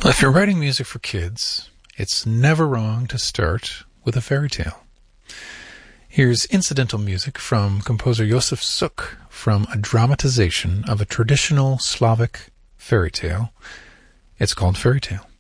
Well, if you're writing music for kids, it's never wrong to start with a fairy tale. Here's incidental music from composer Josef Suk from a dramatization of a traditional Slavic fairy tale. It's called Fairy Tale.